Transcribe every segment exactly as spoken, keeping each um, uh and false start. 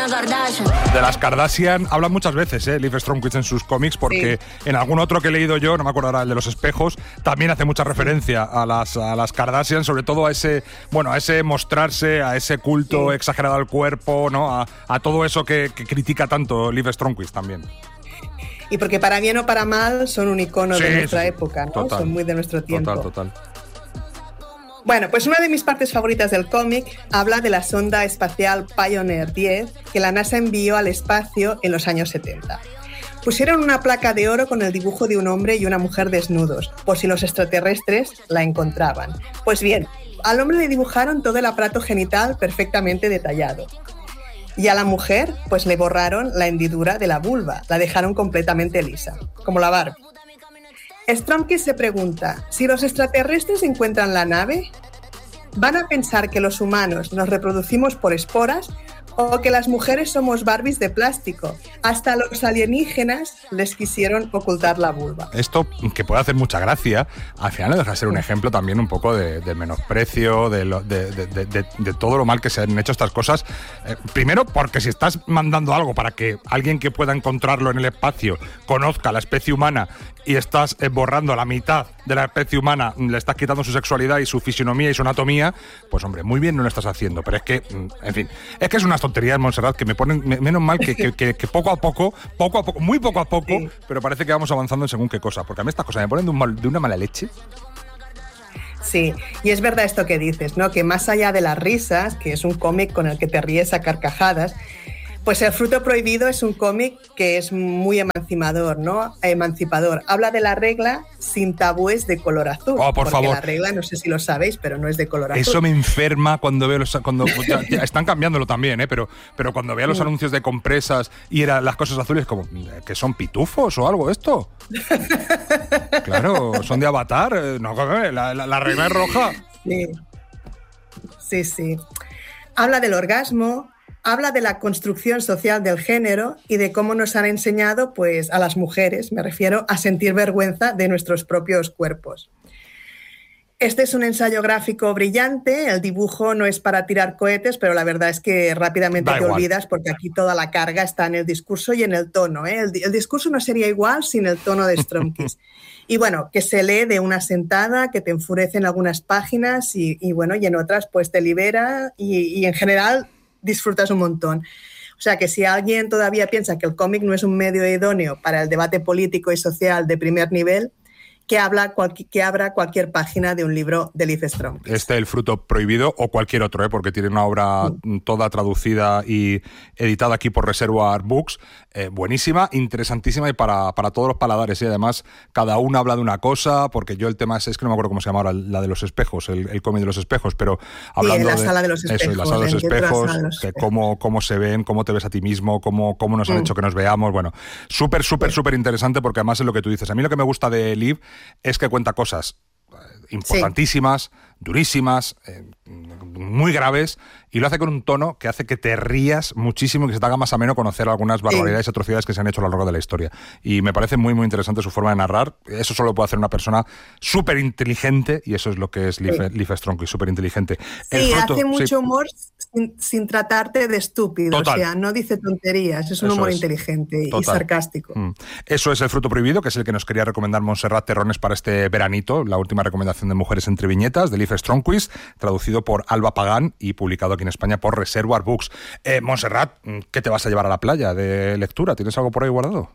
De las Kardashian hablan muchas veces, ¿eh? Liv Stromquist en sus cómics, porque sí. En algún otro que he leído yo, no me acuerdo ahora, el de los espejos, también hace mucha referencia a las, a las Kardashian, sobre todo a ese, bueno, a ese mostrarse, a ese culto sí. exagerado al cuerpo, ¿no? A, a todo eso que, que critica tanto Liv Stromquist también. Y porque para bien o para mal son un icono sí, de nuestra sí, época, ¿no? Total, son muy de nuestro tiempo. Total, total. Bueno, pues una de mis partes favoritas del cómic habla de la sonda espacial Pioneer diez que la NASA envió al espacio en los años setenta. Pusieron una placa de oro con el dibujo de un hombre y una mujer desnudos, por si los extraterrestres la encontraban. Pues bien, al hombre le dibujaron todo el aparato genital perfectamente detallado. Y a la mujer, pues le borraron la hendidura de la vulva, la dejaron completamente lisa, como la Barbie. Stromquist se pregunta, si los extraterrestres encuentran la nave, ¿van a pensar que los humanos nos reproducimos por esporas o que las mujeres somos Barbies de plástico? Hasta los alienígenas les quisieron ocultar la vulva. Esto, que puede hacer mucha gracia, al final no deja de ser un ejemplo también un poco de, de menosprecio, de, lo, de, de, de, de, de todo lo mal que se han hecho estas cosas. Eh, primero, porque si estás mandando algo para que alguien que pueda encontrarlo en el espacio conozca la especie humana y estás eh, borrando la mitad de la especie humana, le estás quitando su sexualidad y su fisionomía y su anatomía, pues hombre, muy bien no lo estás haciendo. Pero es que, en fin, es que es unas tonterías, Montserrat, que me ponen, me, menos mal que, que, que, que poco a poco, poco a poco, muy poco a poco, sí. Pero parece que vamos avanzando en según qué cosa, porque a mí estas cosas me ponen de, un mal, de una mala leche. Sí, y es verdad esto que dices, ¿no? Que más allá de las risas, que es un cómic con el que te ríes a carcajadas, pues El fruto prohibido es un cómic que es muy emancipador, ¿no? Emancipador. Habla de la regla sin tabúes de color azul. Oh, por porque favor. La regla, no sé si lo sabéis, pero no es de color azul. Eso me enferma cuando veo los... Cuando, ya, ya están cambiándolo también, ¿eh? Pero, pero cuando veo los anuncios de compresas y eran las cosas azules, como, ¿que son pitufos o algo esto? Claro, son de Avatar. No, la, la, la regla es roja. Sí, sí, sí. Habla del orgasmo. Habla de la construcción social del género y de cómo nos han enseñado, pues, a las mujeres, me refiero, a sentir vergüenza de nuestros propios cuerpos. Este es un ensayo gráfico brillante, el dibujo no es para tirar cohetes, pero la verdad es que rápidamente da te igual. Olvidas porque aquí toda la carga está en el discurso y en el tono, ¿eh? El, el discurso no sería igual sin el tono de Stromquist. Y bueno, que se lee de una sentada, que te enfurece en algunas páginas y, y bueno, y en otras pues te libera y, y en general disfrutas un montón. O sea que si alguien todavía piensa que el cómic no es un medio idóneo para el debate político y social de primer nivel, que, habla cualqui- que abra cualquier página de un libro de Liv Stromquist. Este, El fruto prohibido, o cualquier otro, ¿eh? Porque tiene una obra mm. toda traducida y editada aquí por Reservoir Books, eh, buenísima, interesantísima y para, para todos los paladares. Y ¿eh? Además, cada uno habla de una cosa, porque yo el tema es, es que no me acuerdo cómo se llama ahora, la de los espejos, el, el cómic de los espejos, pero hablando sí, en la de sala de los espejos, eso, en la sala de los espejos, de los que espejos. Cómo, cómo se ven, cómo te ves a ti mismo, cómo, cómo nos han mm. hecho que nos veamos. Bueno, súper, súper, súper interesante, porque además es lo que tú dices. A mí lo que me gusta de Liv es que cuenta cosas importantísimas, sí. durísimas, eh, muy graves, y lo hace con un tono que hace que te rías muchísimo y que se te haga más ameno conocer algunas barbaridades sí. y atrocidades que se han hecho a lo largo de la historia. Y me parece muy, muy interesante su forma de narrar. Eso solo puede hacer una persona súper inteligente, y eso es lo que es Liv, sí. Liv Stromquist, súper inteligente. Sí, fruto, hace mucho sí. humor sin, sin tratarte de estúpido. Total. O sea, no dice tonterías, es un eso humor es. inteligente Total. y sarcástico. Mm. Eso es El fruto prohibido, que es el que nos quería recomendar Montserrat Terrones para este veranito, la última recomendación de Mujeres entre viñetas, de Liv Stromquist, traducido por Alba Pagán y publicado aquí en España por Reservoir Books. Eh, Montserrat, ¿qué te vas a llevar a la playa de lectura? ¿Tienes algo por ahí guardado?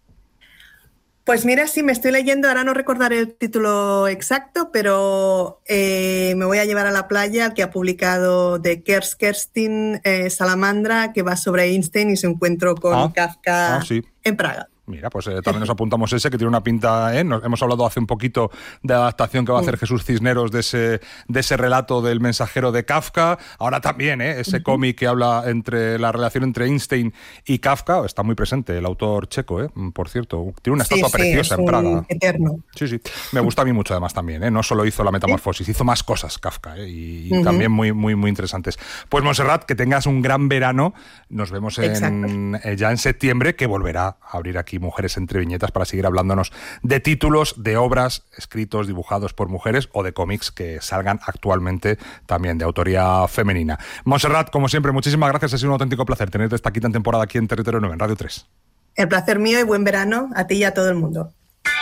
Pues mira, sí, me estoy leyendo, ahora no recordaré el título exacto, pero eh, me voy a llevar a la playa el que ha publicado de Kers Kerstin eh, Salamandra, que va sobre Einstein y su encuentro con ah, Kafka ah, sí. en Praga. Mira, pues eh, también nos apuntamos ese, que tiene una pinta, ¿eh? Nos, hemos hablado hace un poquito de la adaptación que va a hacer Jesús Cisneros de ese, de ese relato del mensajero de Kafka. Ahora también, ¿eh? Ese uh-huh. cómic que habla entre la relación entre Einstein y Kafka. Está muy presente el autor checo, ¿eh? Por cierto. Tiene una estatua sí, preciosa sí, en Praga. Eterno. Sí, sí. Me gusta a mí mucho además también, ¿eh? No solo hizo la metamorfosis, hizo más cosas Kafka, ¿eh? Y, y uh-huh. también muy, muy, muy interesantes. Pues Montserrat, que tengas un gran verano. Nos vemos en, eh, ya en septiembre, que volverá a abrir aquí Mujeres entre viñetas para seguir hablándonos de títulos, de obras escritos, dibujados por mujeres o de cómics que salgan actualmente también de autoría femenina. Montserrat, como siempre, muchísimas gracias. Ha sido un auténtico placer tenerte esta quinta temporada aquí en Territorio nueve, en Radio tres. El placer mío y buen verano a ti y a todo el mundo.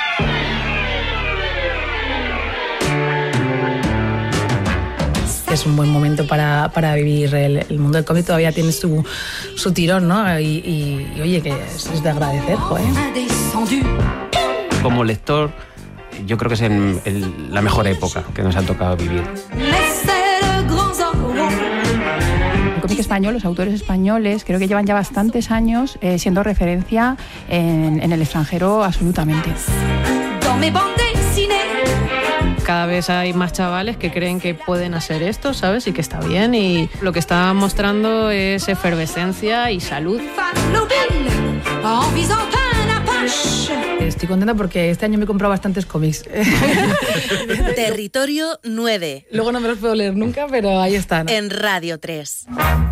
Es un buen momento para, para vivir el, el mundo del cómic, todavía tiene su, su tirón, ¿no? Y, y, y oye, que es, es de agradecer, joder. Como lector, yo creo que es en, en la mejor época que nos ha tocado vivir. El cómic español, los autores españoles, creo que llevan ya bastantes años eh, siendo referencia en, en el extranjero absolutamente. Cada vez hay más chavales que creen que pueden hacer esto, ¿sabes? Y que está bien. Y lo que está mostrando es efervescencia y salud. Estoy contenta porque este año me he comprado bastantes cómics. Territorio nueve. Luego no me los puedo leer nunca, pero ahí están. En Radio tres.